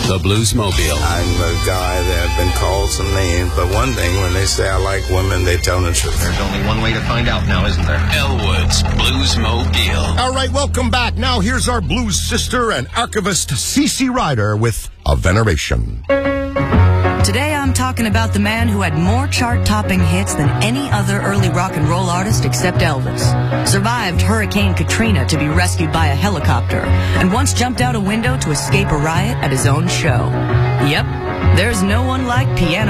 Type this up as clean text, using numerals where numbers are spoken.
The Bluesmobile. I'm a guy that have been called some names, but one thing, when they say I like women, they tell the truth. There's only one way to find out now, isn't there? Elwood's Bluesmobile. All right, welcome back. Now here's our blues sister and archivist CeCe Ryder with A Veneration. Today I'm talking about the man who had more chart-topping hits than any other early rock and roll artist except Elvis. Survived Hurricane Katrina to be rescued by a helicopter, and once jumped out a window to escape a riot at his own show. Yep, there's no one like piano